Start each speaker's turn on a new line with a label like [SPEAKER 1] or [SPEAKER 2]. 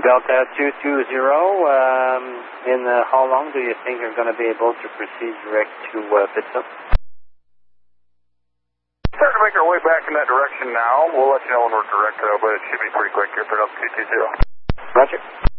[SPEAKER 1] Delta 220, how long do you think you're going to be able to proceed direct to Pittston?
[SPEAKER 2] Starting to make our way back in that direction now. We'll let you know when we're direct, but it should be pretty quick here for Delta 220.
[SPEAKER 1] Roger.